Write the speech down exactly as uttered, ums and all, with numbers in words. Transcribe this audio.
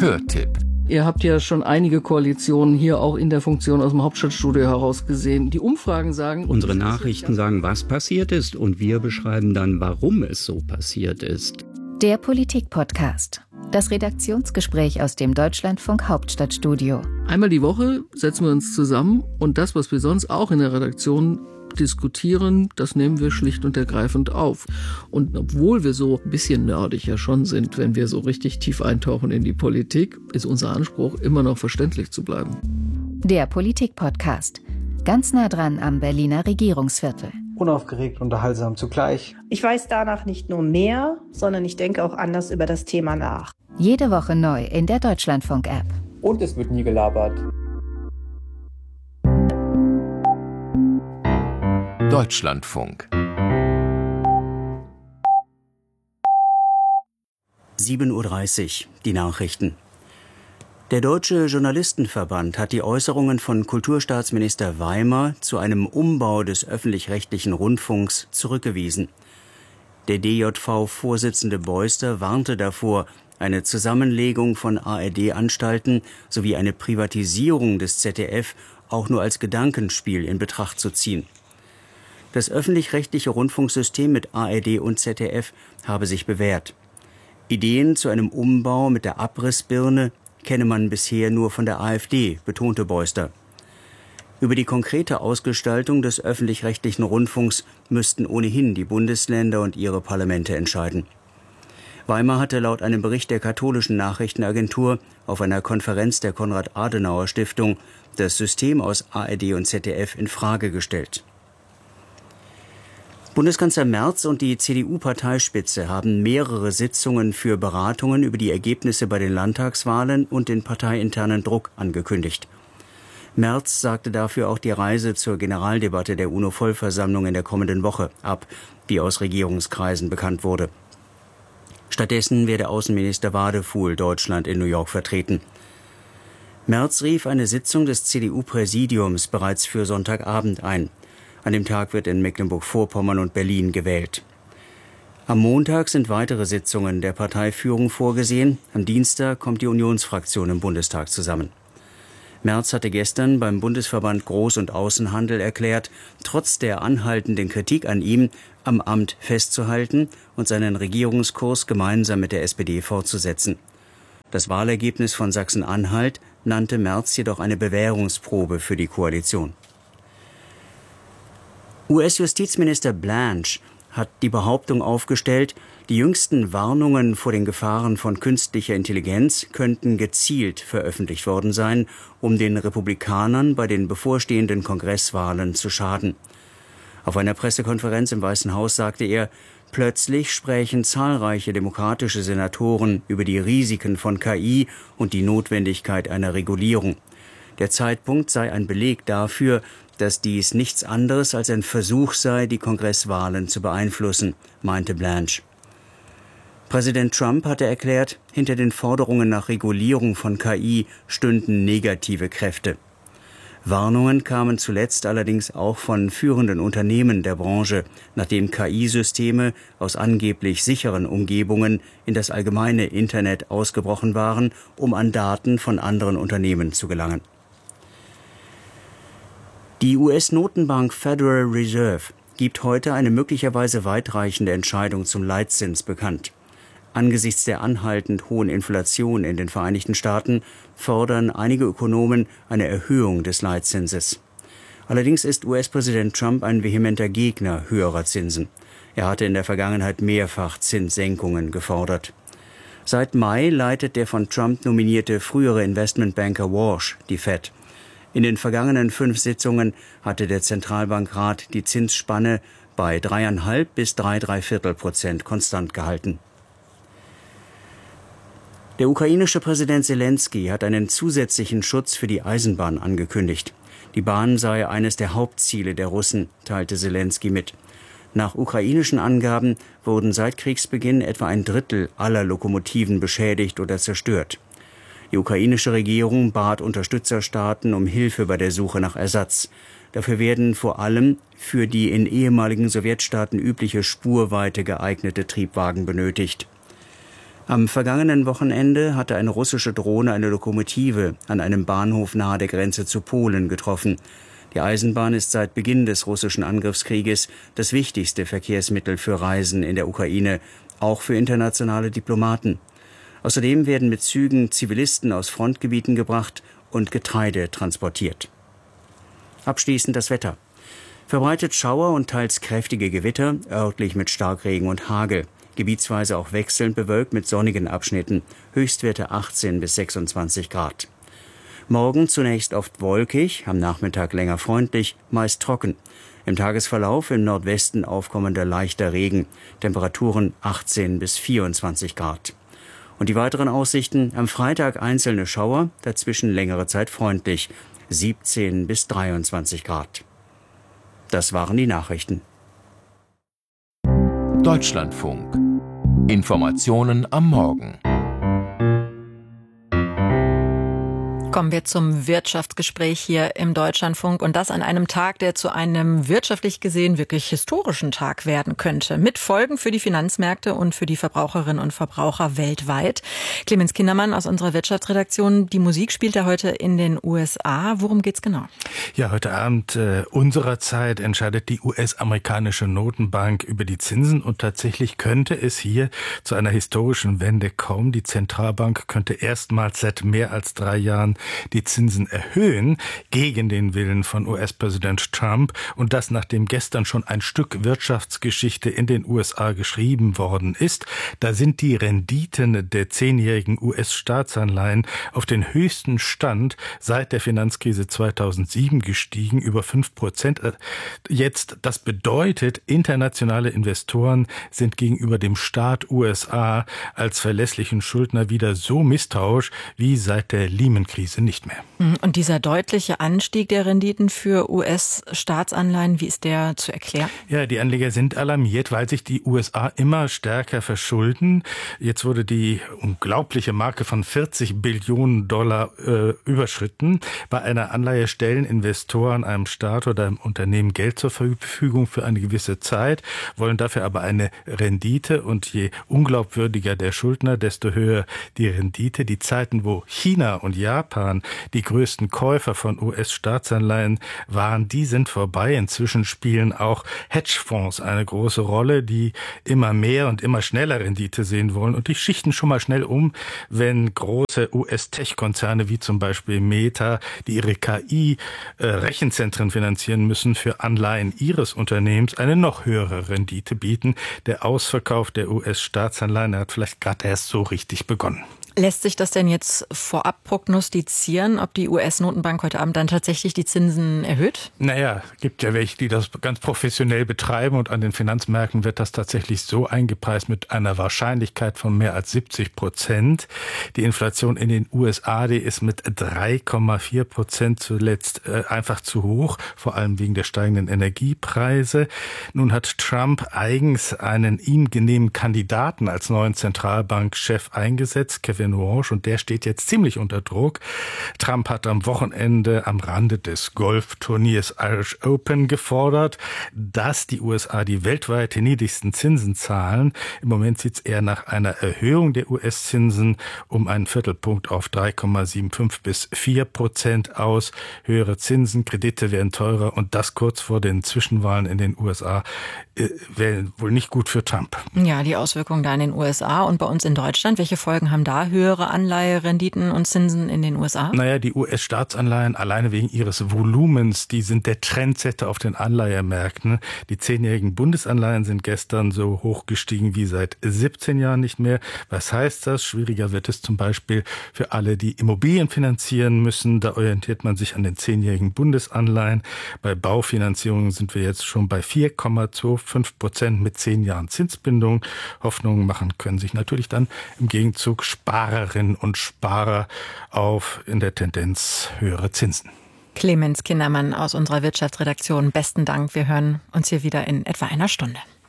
Hörtipp. Ihr habt ja schon einige Koalitionen hier auch in der Funktion aus dem Hauptstadtstudio heraus gesehen. Die Umfragen sagen... Unsere Nachrichten sagen, was passiert ist, und wir beschreiben dann, warum es so passiert ist. Der Politik-Podcast. Das Redaktionsgespräch aus dem Deutschlandfunk Hauptstadtstudio. Einmal die Woche setzen wir uns zusammen und das, was wir sonst auch in der Redaktion diskutieren, das nehmen wir schlicht und ergreifend auf. Und obwohl wir so ein bisschen nerdig ja schon sind, wenn wir so richtig tief eintauchen in die Politik, ist unser Anspruch, immer noch verständlich zu bleiben. Der Politik-Podcast. Ganz nah dran am Berliner Regierungsviertel. Unaufgeregt, unterhaltsam zugleich. Ich weiß danach nicht nur mehr, sondern ich denke auch anders über das Thema nach. Jede Woche neu in der Deutschlandfunk-App. Und es wird nie gelabert. Deutschlandfunk. sieben Uhr dreißig, die Nachrichten. Der Deutsche Journalistenverband hat die Äußerungen von Kulturstaatsminister Weimer zu einem Umbau des öffentlich-rechtlichen Rundfunks zurückgewiesen. Der D J V-Vorsitzende Beuster warnte davor, eine Zusammenlegung von A R D-Anstalten sowie eine Privatisierung des Z D F auch nur als Gedankenspiel in Betracht zu ziehen. Das öffentlich-rechtliche Rundfunksystem mit A R D und Z D F habe sich bewährt. Ideen zu einem Umbau mit der Abrissbirne kenne man bisher nur von der AfD, betonte Beuster. Über die konkrete Ausgestaltung des öffentlich-rechtlichen Rundfunks müssten ohnehin die Bundesländer und ihre Parlamente entscheiden. Weimar hatte laut einem Bericht der katholischen Nachrichtenagentur auf einer Konferenz der Konrad-Adenauer-Stiftung das System aus A R D und Z D F in Frage gestellt. Bundeskanzler Merz und die C D U-Parteispitze haben mehrere Sitzungen für Beratungen über die Ergebnisse bei den Landtagswahlen und den parteiinternen Druck angekündigt. Merz sagte dafür auch die Reise zur Generaldebatte der UNO-Vollversammlung in der kommenden Woche ab, wie aus Regierungskreisen bekannt wurde. Stattdessen werde Außenminister Wadefuhl Deutschland in New York vertreten. Merz rief eine Sitzung des C D U-Präsidiums bereits für Sonntagabend ein. An dem Tag wird in Mecklenburg-Vorpommern und Berlin gewählt. Am Montag sind weitere Sitzungen der Parteiführung vorgesehen. Am Dienstag kommt die Unionsfraktion im Bundestag zusammen. Merz hatte gestern beim Bundesverband Groß- und Außenhandel erklärt, trotz der anhaltenden Kritik an ihm am Amt festzuhalten und seinen Regierungskurs gemeinsam mit der S P D fortzusetzen. Das Wahlergebnis von Sachsen-Anhalt nannte Merz jedoch eine Bewährungsprobe für die Koalition. U S-Justizminister Blanche hat die Behauptung aufgestellt, die jüngsten Warnungen vor den Gefahren von künstlicher Intelligenz könnten gezielt veröffentlicht worden sein, um den Republikanern bei den bevorstehenden Kongresswahlen zu schaden. Auf einer Pressekonferenz im Weißen Haus sagte er, plötzlich sprechen zahlreiche demokratische Senatoren über die Risiken von K I und die Notwendigkeit einer Regulierung. Der Zeitpunkt sei ein Beleg dafür, dass dies nichts anderes als ein Versuch sei, die Kongresswahlen zu beeinflussen, meinte Blanche. Präsident Trump hatte erklärt, hinter den Forderungen nach Regulierung von K I stünden negative Kräfte. Warnungen kamen zuletzt allerdings auch von führenden Unternehmen der Branche, nachdem K I-Systeme aus angeblich sicheren Umgebungen in das allgemeine Internet ausgebrochen waren, um an Daten von anderen Unternehmen zu gelangen. Die U S-Notenbank Federal Reserve gibt heute eine möglicherweise weitreichende Entscheidung zum Leitzins bekannt. Angesichts der anhaltend hohen Inflation in den Vereinigten Staaten fordern einige Ökonomen eine Erhöhung des Leitzinses. Allerdings ist U S-Präsident Trump ein vehementer Gegner höherer Zinsen. Er hatte in der Vergangenheit mehrfach Zinssenkungen gefordert. Seit Mai leitet der von Trump nominierte frühere Investmentbanker Walsh die Fed. In den vergangenen fünf Sitzungen hatte der Zentralbankrat die Zinsspanne bei dreieinhalb bis drei Dreiviertel Prozent konstant gehalten. Der ukrainische Präsident Selenskyj hat einen zusätzlichen Schutz für die Eisenbahn angekündigt. Die Bahn sei eines der Hauptziele der Russen, teilte Selenskyj mit. Nach ukrainischen Angaben wurden seit Kriegsbeginn etwa ein Drittel aller Lokomotiven beschädigt oder zerstört. Die ukrainische Regierung bat Unterstützerstaaten um Hilfe bei der Suche nach Ersatz. Dafür werden vor allem für die in ehemaligen Sowjetstaaten übliche Spurweite geeignete Triebwagen benötigt. Am vergangenen Wochenende hatte eine russische Drohne eine Lokomotive an einem Bahnhof nahe der Grenze zu Polen getroffen. Die Eisenbahn ist seit Beginn des russischen Angriffskrieges das wichtigste Verkehrsmittel für Reisen in der Ukraine, auch für internationale Diplomaten. Außerdem werden mit Zügen Zivilisten aus Frontgebieten gebracht und Getreide transportiert. Abschließend das Wetter. Verbreitet Schauer und teils kräftige Gewitter, örtlich mit Starkregen und Hagel. Gebietsweise auch wechselnd bewölkt mit sonnigen Abschnitten. Höchstwerte achtzehn bis sechsundzwanzig Grad. Morgen zunächst oft wolkig, am Nachmittag länger freundlich, meist trocken. Im Tagesverlauf im Nordwesten aufkommender leichter Regen. Temperaturen achtzehn bis vierundzwanzig Grad. Und die weiteren Aussichten: am Freitag einzelne Schauer, dazwischen längere Zeit freundlich. siebzehn bis dreiundzwanzig Grad. Das waren die Nachrichten. Deutschlandfunk. Informationen am Morgen. Kommen wir zum Wirtschaftsgespräch hier im Deutschlandfunk und das an einem Tag, der zu einem wirtschaftlich gesehen wirklich historischen Tag werden könnte. Mit Folgen für die Finanzmärkte und für die Verbraucherinnen und Verbraucher weltweit. Clemens Kindermann aus unserer Wirtschaftsredaktion. Die Musik spielt ja heute in den U S A. Worum geht's genau? Ja, heute Abend äh, unserer Zeit entscheidet die U S-amerikanische Notenbank über die Zinsen und tatsächlich könnte es hier zu einer historischen Wende kommen. Die Zentralbank könnte erstmals seit mehr als drei Jahren die Zinsen erhöhen, gegen den Willen von U S-Präsident Trump, und das nachdem gestern schon ein Stück Wirtschaftsgeschichte in den U S A geschrieben worden ist. Da sind die Renditen der zehnjährigen U S-Staatsanleihen auf den höchsten Stand seit der Finanzkrise zweitausendsieben gestiegen, über fünf Prozent. Jetzt, das bedeutet, internationale Investoren sind gegenüber dem Staat U S A als verlässlichen Schuldner wieder so misstrauisch wie seit der Lehman-Krise nicht mehr. Und dieser deutliche Anstieg der Renditen für U S-Staatsanleihen, wie ist der zu erklären? Ja, die Anleger sind alarmiert, weil sich die U S A immer stärker verschulden. Jetzt wurde die unglaubliche Marke von vierzig Billionen Dollar äh, überschritten. Bei einer Anleihe stellen Investoren einem Staat oder einem Unternehmen Geld zur Verfügung für eine gewisse Zeit, wollen dafür aber eine Rendite, und je unglaubwürdiger der Schuldner, desto höher die Rendite. Die Zeiten, wo China und Japan die größten Käufer von U S-Staatsanleihen waren, die sind vorbei. Inzwischen spielen auch Hedgefonds eine große Rolle, die immer mehr und immer schneller Rendite sehen wollen, und die schichten schon mal schnell um, wenn große U S-Tech-Konzerne wie zum Beispiel Meta, die ihre K I-Rechenzentren finanzieren müssen, für Anleihen ihres Unternehmens eine noch höhere Rendite bieten. Der Ausverkauf der U S-Staatsanleihen hat vielleicht gerade erst so richtig begonnen. Lässt sich das denn jetzt vorab prognostizieren, ob die U S-Notenbank heute Abend dann tatsächlich die Zinsen erhöht? Naja, gibt ja welche, die das ganz professionell betreiben, und an den Finanzmärkten wird das tatsächlich so eingepreist mit einer Wahrscheinlichkeit von mehr als siebzig Prozent. Die Inflation in den U S A, die ist mit drei Komma vier Prozent zuletzt äh, einfach zu hoch, vor allem wegen der steigenden Energiepreise. Nun hat Trump eigens einen ihm genehmen Kandidaten als neuen Zentralbankchef eingesetzt, Kevin Warsh, und der steht jetzt ziemlich unter Druck. Trump hat am Wochenende am Rande des Golfturniers Irish Open gefordert, dass die U S A die weltweit niedrigsten Zinsen zahlen. Im Moment sieht es eher nach einer Erhöhung der U S-Zinsen um einen Viertelpunkt auf drei Komma fünfundsiebzig bis vier Prozent aus. Höhere Zinsen, Kredite werden teurer, und das kurz vor den Zwischenwahlen in den U S A äh, wäre wohl nicht gut für Trump. Ja, die Auswirkungen da in den U S A und bei uns in Deutschland. Welche Folgen haben da höhere Anleiherenditen und Zinsen in den U S A? Naja, die U S-Staatsanleihen alleine wegen ihres Volumens, die sind der Trendsetter auf den Anleihermärkten. Die zehnjährigen Bundesanleihen sind gestern so hoch gestiegen wie seit siebzehn Jahren nicht mehr. Was heißt das? Schwieriger wird es zum Beispiel für alle, die Immobilien finanzieren müssen. Da orientiert man sich an den zehnjährigen Bundesanleihen. Bei Baufinanzierungen sind wir jetzt schon bei vier Komma fünfundzwanzig Prozent mit zehn Jahren Zinsbindung. Hoffnungen machen können sich natürlich dann im Gegenzug Sparerinnen und Sparer auf in der Tendenz höhere Zinsen. Clemens Kindermann aus unserer Wirtschaftsredaktion, besten Dank. Wir hören uns hier wieder in etwa einer Stunde.